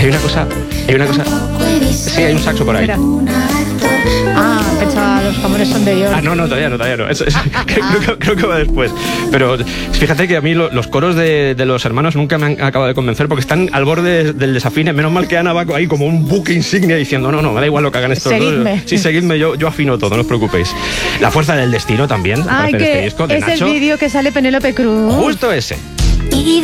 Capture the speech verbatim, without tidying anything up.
Hay una cosa, hay una cosa. Sí, hay un saxo por ahí. Espera. Ah, pensaba, los jamones son de York. Ah, no, no, todavía no, todavía no. Eso, eso, creo, que, creo que va después. Pero fíjate que a mí lo, los coros de, de los hermanos nunca me han acabado de convencer porque están al borde del desafine. Menos mal que Ana va ahí como un buque insignia diciendo, no, no, me da igual lo que hagan estos Seguidme. dos. Sí, seguidme, yo, yo afino todo, no os preocupéis. La fuerza del destino también. Ay, aparte de que este disco, de es Nacho. el vídeo que sale Penélope Cruz. Justo ese.